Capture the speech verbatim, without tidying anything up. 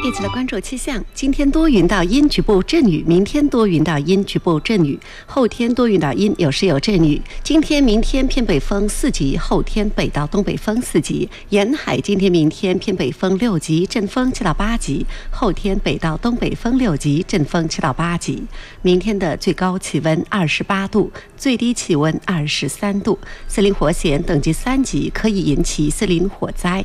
一起来关注气象。今天多云到阴，局部阵雨；明天多云到阴，局部阵雨；后天多云到阴，有时有阵雨。今天、明天偏北风四级，后天北到东北风四级。沿海今天、明天偏北风六级，阵风七到八级；后天北到东北风六级，阵风七到八级。明天的最高气温二十八度，最低气温二十三度。森林火险等级三级，可以引起森林火灾。